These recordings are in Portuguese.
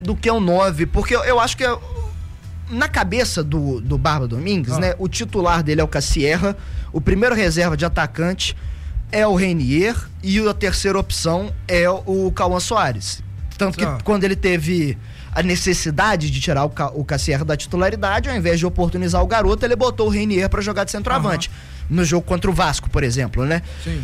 do que um 9, porque eu acho que na cabeça do Barba Domingues, né, o titular dele é o Cassierra, o primeiro reserva de atacante é o Reinier e a terceira opção é o Cauã Soares. Tanto que quando ele teve a necessidade de tirar o Cassierra da titularidade, ao invés de oportunizar o garoto, ele botou o Reinier para jogar de centroavante. No jogo contra o Vasco, por exemplo, né? Sim.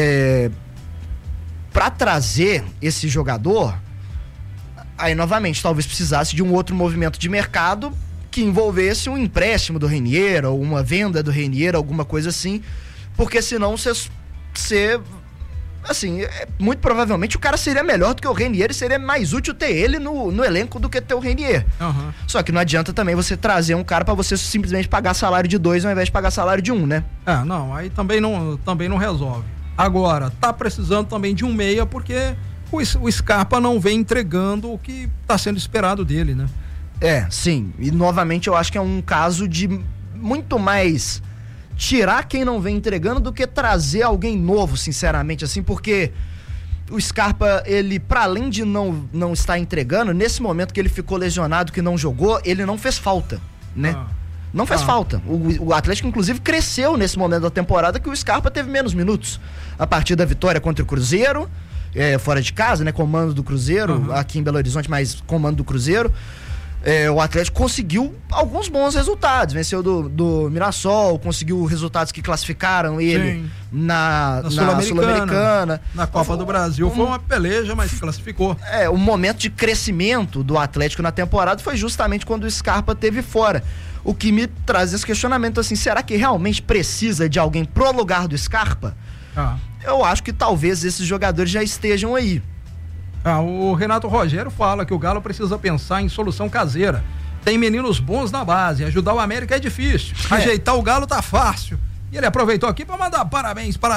Para trazer esse jogador, aí novamente talvez precisasse de um outro movimento de mercado que envolvesse um empréstimo do Reinier ou uma venda do Reinier, alguma coisa assim, porque senão você assim, muito provavelmente o cara seria melhor do que o Reinier e seria mais útil ter ele no elenco do que ter o Reinier. Só que não adianta também você trazer um cara pra você simplesmente pagar salário de 2 ao invés de pagar salário de 1, né? Não, aí também não resolve. Agora, tá precisando também de um meia porque o Scarpa não vem entregando o que tá sendo esperado dele, né? Sim, e novamente eu acho que é um caso de muito mais tirar quem não vem entregando do que trazer alguém novo, sinceramente, assim, porque o Scarpa, ele, para além de não estar entregando, nesse momento que ele ficou lesionado, que não jogou, ele não fez falta, né? Não fez falta. O Atlético, inclusive, cresceu nesse momento da temporada que o Scarpa teve menos minutos. A partir da vitória contra o Cruzeiro, fora de casa, né? Comando do Cruzeiro, aqui em Belo Horizonte, mas comando do Cruzeiro. O Atlético conseguiu alguns bons resultados, venceu do Mirassol, conseguiu resultados que classificaram ele na Sul-Americana, na Copa do Brasil, foi uma peleja, mas classificou. O momento de crescimento do Atlético na temporada foi justamente quando o Scarpa teve fora, o que me traz esse questionamento assim, será que realmente precisa de alguém pro lugar do Scarpa? Eu acho que talvez esses jogadores já estejam aí. O Renato Rogério fala que o Galo precisa pensar em solução caseira. Tem meninos bons na base, ajudar o América é difícil. Ajeitar o Galo tá fácil. E ele aproveitou aqui para mandar parabéns para